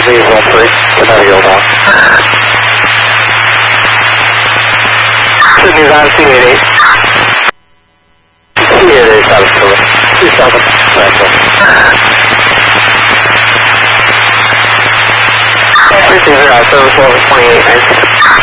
Sydney 13, Canada Yield on. Sydney's on C88. C88 out of service. 27, Central. 330 service level 28, 19.